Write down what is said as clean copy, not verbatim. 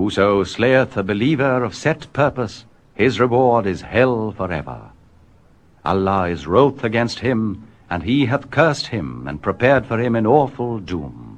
Whoso slayeth a believer of set purpose, his reward is hell forever. Allah is wroth against him, and he hath cursed him, and prepared for him an awful doom.